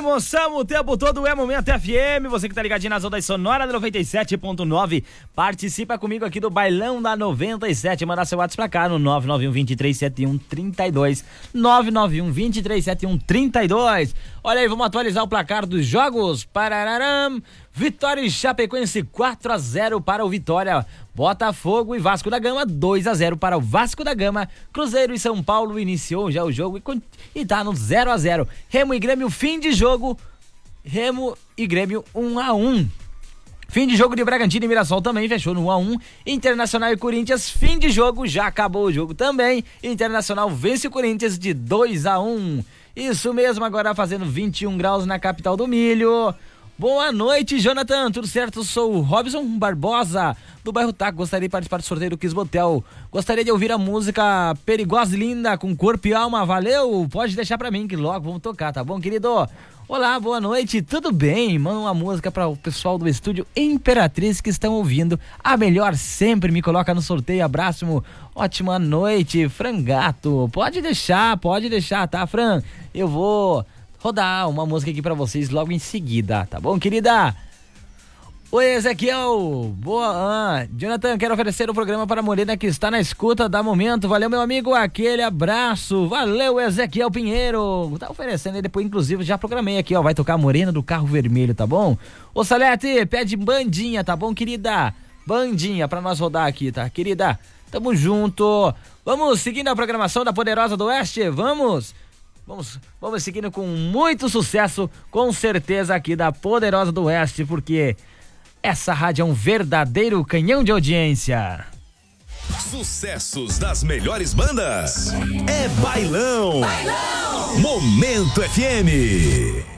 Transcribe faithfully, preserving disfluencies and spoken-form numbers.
emoção o tempo todo, é Momento F M. Você que tá ligadinho nas ondas sonoras da noventa e sete ponto nove, participa comigo aqui do Bailão da noventa e sete. Manda seu WhatsApp pra cá no nove nove um, dois três sete um, três dois. nove nove um, dois três sete um, três dois. Olha aí, vamos atualizar o placar dos jogos. Parararam. Vitória e Chapecoense quatro a zero para o Vitória. Botafogo e Vasco da Gama dois a zero para o Vasco da Gama. Cruzeiro e São Paulo iniciou já o jogo e, e tá no zero a zero. Remo e Grêmio, fim de jogo. Remo e Grêmio um a um. Fim de jogo de Bragantino e Mirassol também fechou no um a um. Internacional e Corinthians, fim de jogo, já acabou o jogo também. Internacional vence o Corinthians de dois a um. Isso mesmo, agora fazendo vinte e um graus na capital do milho. Boa noite, Jonathan, tudo certo? Sou o Robson Barbosa, do bairro Taco. Gostaria de participar do sorteio do Kiss Botel. Gostaria de ouvir a música Perigosa e Linda, com corpo e alma, valeu? Pode deixar pra mim que logo vamos tocar, tá bom, querido? Olá, boa noite, tudo bem? Manda uma música para o pessoal do estúdio Imperatriz que estão ouvindo. A melhor sempre, me coloca no sorteio, abraço, ótima noite, Frangato. Pode deixar, pode deixar, tá, Fran? Eu vou rodar uma música aqui pra vocês logo em seguida, tá bom, querida? Oi, Ezequiel, boa, ah, Jonathan, quero oferecer o programa para a Morena que está na escuta da Momento, valeu, meu amigo, aquele abraço, valeu, Ezequiel Pinheiro, tá oferecendo, e depois, inclusive, já programei aqui, ó, vai tocar a Morena do Carro Vermelho, tá bom? Ô, Salete, pede bandinha, tá bom, querida? Bandinha pra nós rodar aqui, tá, querida? Tamo junto, vamos seguindo a programação da Poderosa do Oeste, vamos... Vamos, vamos seguindo com muito sucesso, com certeza, aqui da Poderosa do Oeste, porque essa rádio é um verdadeiro canhão de audiência. Sucessos das melhores bandas. É Bailão. Bailão. Momento F M.